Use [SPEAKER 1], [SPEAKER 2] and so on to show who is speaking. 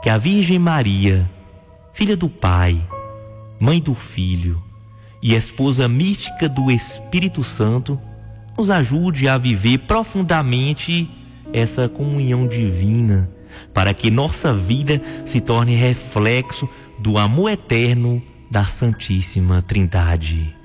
[SPEAKER 1] que a Virgem Maria, filha do Pai, mãe do Filho e esposa mística do Espírito Santo, nos ajude a viver profundamente essa comunhão divina, para que nossa vida se torne reflexo do amor eterno da Santíssima Trindade.